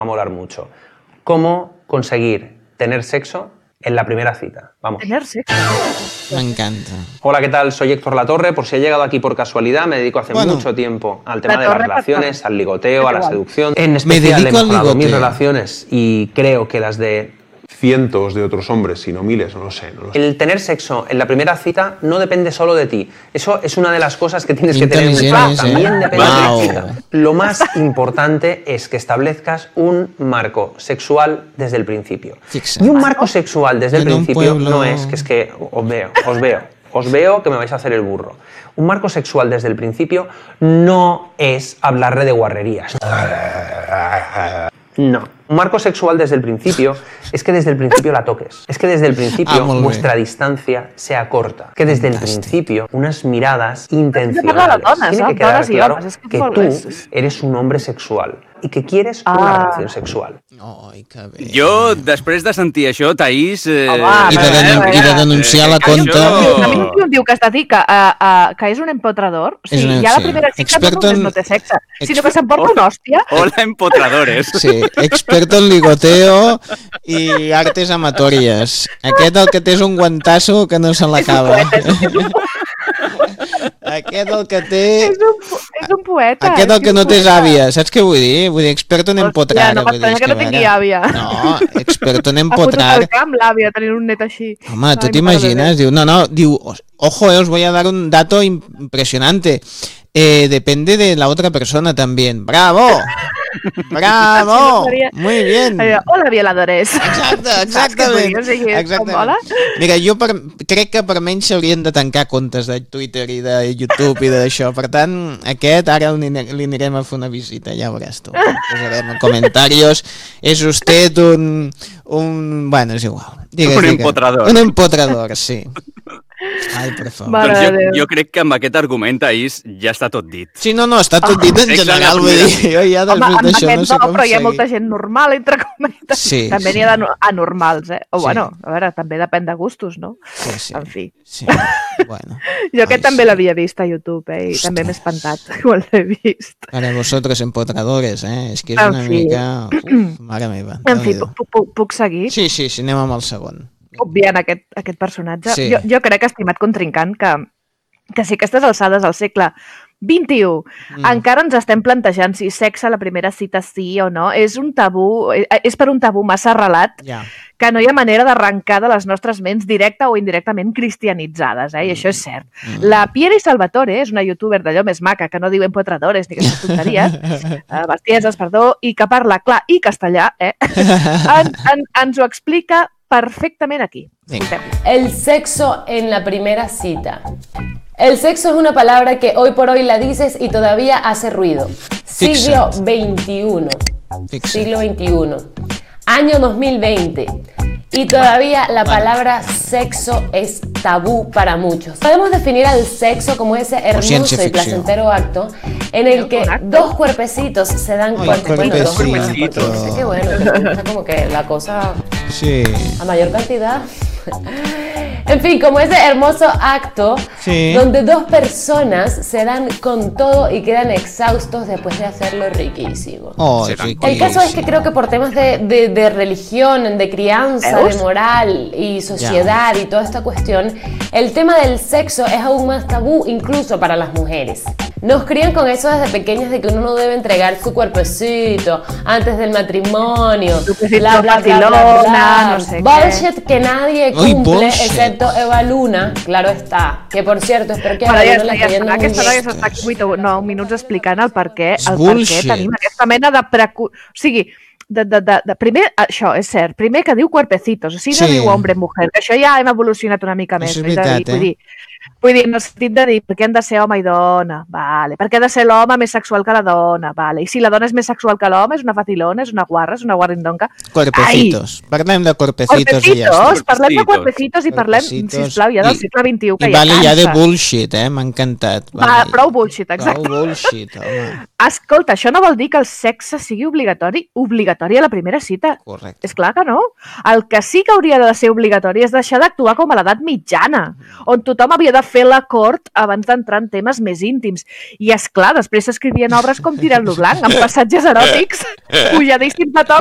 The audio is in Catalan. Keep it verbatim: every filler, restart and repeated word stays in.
a molar mucho. ¿Cómo conseguir tener sexo en la primera cita? Vamos. Tener sexo. Me encanta. Hola, ¿qué tal? Soy Héctor Latorre. Por si he llegado aquí por casualidad, me dedico hace bueno, mucho tiempo al tema La de las torre, relaciones, al ligoteo, a la igual. seducción. En Me especial he dedico al mejorado mis ligoteo. relaciones y creo que las de cientos de otros hombres, si no miles, no lo sé, no lo sé. El tener sexo en la primera cita no depende solo de ti. Eso es una de las cosas que tienes que tener muy claro. También depende Wow. de la chica. Lo más importante es que establezcas un marco sexual desde el principio. Fixa. Y un marco sexual desde el En un principio pueblo- no es que es que os veo, os veo, os veo que me vais a hacer el burro. Un marco sexual desde el principio no es hablarle de guarrerías. No. Un marco sexual desde el principio es que desde el principio la toques. Es que desde el principio Ah, molt bé. vuestra distancia sea corta. Que desde el Fantàstic. principio unas miradas parla de intencionales. dones, Tiene eh? que quedar Dones i claro homes, és que que molt tú bé. eres un hombre sexual y que quieres Ah. una relación sexual. Ai, que bé. Jo, després de sentir això, Thaís... Eh, Home, I de, denun eh, I de denunciar la eh, conta... això- A mi em diu que estàs dir que, uh, uh, que és un empotrador. O sigui, És un- ja la sí. primera cita Experto no només en- no té sexe, sinó Exper- que s'emporta una hòstia. Hola, empotradores. Sí, experto en ligoteo i artes amatorias. Aquest el que té és un guantasso que no se l'acaba. Aquest el que té... És un, po- és un poeta. Aquest és el que és no un té poeta. àvia, saps què vull dir? Vull dir, experto en Hòstia, empotrar. no vull dir, m'estranya és que no a tingui veure- àvia. No, experto en Ha fotut empotrar. el camp l'àvia tenint un net així. Home, tu Ai, t'imagines? Diu, no, no, diu, ojo, eh, os voy a dar un dato impresionante. Eh, depende de la otra persona también. ¡Bravo! ¡Bravo! Muy bien. Hola, violadores. Exacte, exactament. exactament. Mira, jo per, crec que per menys s'haurien de tancar comptes de Twitter i de YouTube i d'això. Per tant, aquest ara li, li anirem a fer una visita, ja veuràs tu. Posarem en comentaris. És usted un... un... Bueno, és igual. Digues, Un digues. empotrador. Un empotrador, sí. Ai, per favor. Mare Doncs de jo, Déu. jo crec que amb aquest argument, Thaís, ja està tot dit. Sí, no, no, està tot dit en Sexe en la general, vull primera dir, jo ja Home, després amb d'això aquest no sé no, com però hi ha molta seguir. gent normal, entre cometes. Sí, També sí. n'hi ha d'anormals, eh? O Sí. bueno, a veure, també depèn de gustos, no? Sí, sí. En fi. Sí, bueno. Jo aquest Ai, també sí. l'havia vist a YouTube, eh? I Ostres. també m'he espantat quan l'he vist. Para vosotros empotradores, eh? És que és En una fi. mica... Uf, mare meva. En fi, Déu-n'hi-do. puc, puc, puc seguir? Sí, sí, sí, anem amb el segon. Obviant aquest, aquest personatge. Sí. Jo, jo crec, estimat contrincant, que, que si aquestes alçades al segle vint-i-u mm. encara ens estem plantejant si sexe a la primera cita sí o no, és un tabú, eh, és per un tabú massa arrelat Ja. que no hi ha manera d'arrencar de les nostres ments directa o indirectament cristianitzades, eh? I això és cert. Mm. La Pieri Salvatore és una youtuber d'allò més maca, que no diu empotradores ni aquestes tonteries, eh, bestieses, perdó, i que parla clar i castellà, eh? en, en, ens ho explica perfectament aquí. Venga. El sexo en la primera cita. El sexo es una palabra que hoy por hoy la dices y todavía hace ruido. Siglo veintiuno. Fixa't. Siglo veintiuno. Año dos mil veinte. Y todavía la palabra sexo es tabú para muchos. Podemos definir al sexo como ese hermoso ciencia y ficción. placentero acto en el que dos cuerpecitos se dan Ay, cuenta. Bueno, dos cuerpecito. cuerpecitos. Qué bueno, que te gusta como que la cosa Sí. a mayor cantidad. En fin, como ese hermoso acto Sí. donde dos personas se dan con todo y quedan exhaustos después de hacerlo riquísimo. Oh, Serán riquísimo. El caso es que creo que por temas de, de, de religión, de crianza, de ¿Veus? moral y sociedad y toda esta cuestión, el tema del sexo es aún más tabú incluso para las mujeres. Nos crían con eso desde pequeñas de que uno no debe entregar su cuerpecito antes del matrimonio. cuerpecito Bla, bla, bla, bla, facilona, bla. no sé qué. Bullshit que nadie Uy, cumple, bullshit. excepto Eva Luna, claro está. Que por cierto, espero que a Bueno, Eva ja Luna està, le ja esté yendo està. muy Aquesta bien. noia s'està vuit o nou minuts explicant el per què, És el per què bullshit. tenim aquesta mena de precu... O sigui, de, de, de, de, primer, això és cert, primer que diu cuerpecitos, o sigui, no Sí. diu hombre-mujer, que això ja hem evolucionat una mica més. Això és no? veritat, dir, vull eh? dir, vull dir, en el sentit de dir, per què han de ser home i dona? Vale. Per què ha de ser l'home més sexual que la dona? Vale. I si la dona és més sexual que l'home, és una facilona, és una guarra, és una guarrindonca? Cuerpecitos. Parlem de cuerpecitos i ja està. Cuerpecitos, parlem de Cuerpecitos. cuerpecitos i parlem, Cuerpecitos. sisplau, ja del I- segle vint-i-u, que I ja vale ja de cansa. bullshit, eh? M'ha encantat. Va, Vale. prou bullshit, exacte. Prou bullshit, home. Escolta, això no vol dir que el sexe sigui obligatori, obligatori obligatori a la primera cita. Correcte. És clar que no. El que sí que hauria de ser obligatori és deixar d'actuar com a l'edat mitjana, on tothom havia de fer l'acord abans d'entrar en temes més íntims. I és clar, després s'escrivien obres com Tirant-lo blanc, amb passatges eròtics pujadíssims de to